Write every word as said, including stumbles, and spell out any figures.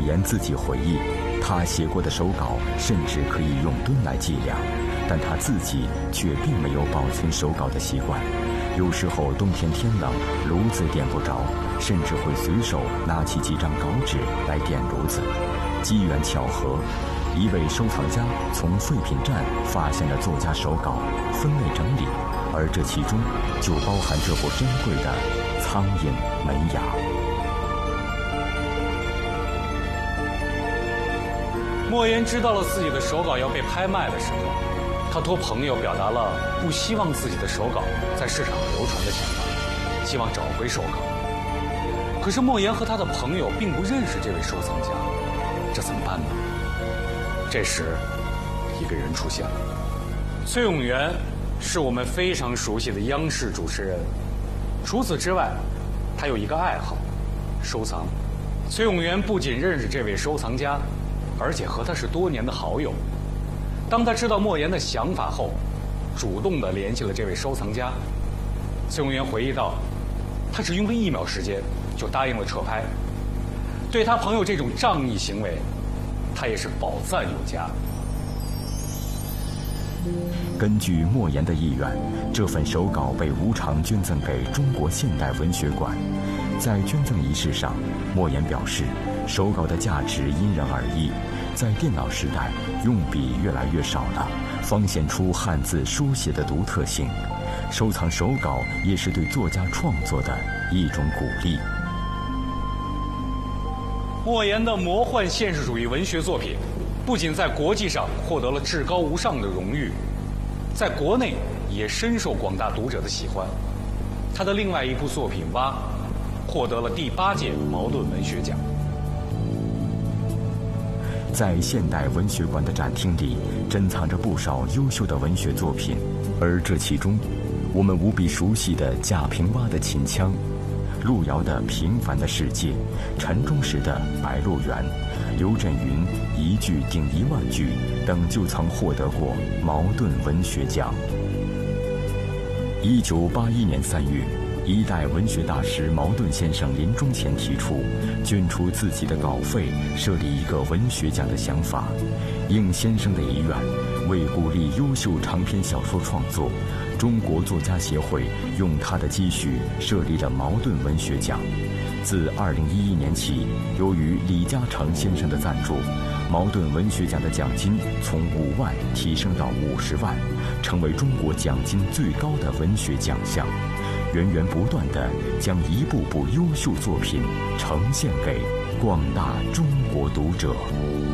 言自己回忆，他写过的手稿甚至可以用吨来计量，但他自己却并没有保存手稿的习惯。有时候冬天天冷，炉子点不着，甚至会随手拿起几张稿纸来点炉子。机缘巧合，一位收藏家从废品站发现了作家手稿，分类整理，而这其中就包含这部珍贵的《苍蝇门牙》。 莫言知道了自己的手稿要被拍卖的时候，他托朋友表达了不希望自己的手稿在市场流传的想法，希望找回手稿。可是莫言和他的朋友并不认识这位收藏家，这怎么办呢？这时，一个人出现了。崔永元是我们非常熟悉的央视主持人，除此之外，他有一个爱好，收藏。崔永元不仅认识这位收藏家，而且和他是多年的好友。当他知道莫言的想法后，主动地联系了这位收藏家。崔永元回忆道，他只用了一秒时间就答应了撤拍。对他朋友这种仗义行为，他也是饱赞有加。 根据莫言的意愿，这份手稿被无偿捐赠给中国现代文学馆。在捐赠仪式上，莫言表示，手稿的价值因人而异，在电脑时代，用笔越来越少了，方显出汉字书写的独特性。收藏手稿也是对作家创作的一种鼓励。 莫言的魔幻现实主义文学作品，不仅在国际上获得了至高无上的荣誉，在国内也深受广大读者的喜欢。他的另外一部作品《蛙》获得了第八届茅盾文学奖。 在现代文学馆的展厅里，珍藏着不少优秀的文学作品，而这其中，我们无比熟悉的贾平凹的《秦腔》，路遥的《平凡的世界》，陈忠实的《白鹿原》，刘震云一句顶一万句等就曾获得过茅盾文学奖。一九八一年三月，一代文学大师茅盾先生临终前提出捐出自己的稿费设立一个文学奖的想法。应先生的遗愿，为鼓励优秀长篇小说创作，中国作家协会用他的积蓄设立了茅盾文学奖。自二零一一年起，由于李嘉诚先生的赞助，茅盾文学奖的奖金从五万提升到五十万，成为中国奖金最高的文学奖项，源源不断地将一部部优秀作品呈现给广大中国读者。